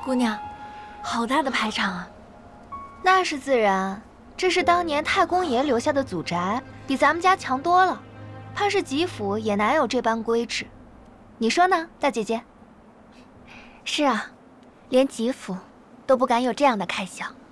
姑娘，好大的排场啊！ 那是自然，这是当年太公爷留下的祖宅，比咱们家强多了。怕是吉府也难有这般规制。你说呢，大姐姐？ 是啊，连吉府都不敢有这样的开销。